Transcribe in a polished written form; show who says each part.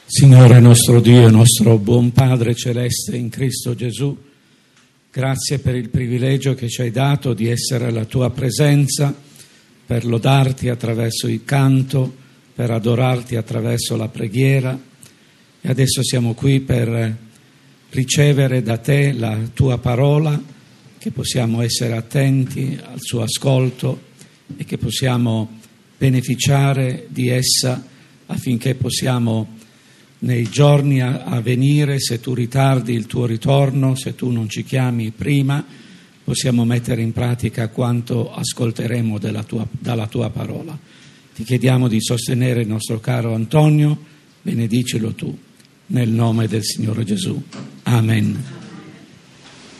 Speaker 1: Signore nostro Dio e nostro buon Padre Celeste in Cristo Gesù, grazie per il privilegio che ci hai dato di essere alla tua presenza, per lodarti attraverso il canto, per adorarti attraverso la preghiera, e adesso siamo qui per ricevere da te la tua parola, che possiamo essere attenti al suo ascolto e che possiamo beneficiare di essa affinché possiamo nei giorni a venire, se tu ritardi il tuo ritorno, se tu non ci chiami prima, possiamo mettere in pratica quanto ascolteremo dalla tua parola. Ti chiediamo di sostenere il nostro caro Antonio, benedicelo tu, nel nome del Signore Gesù. Amen.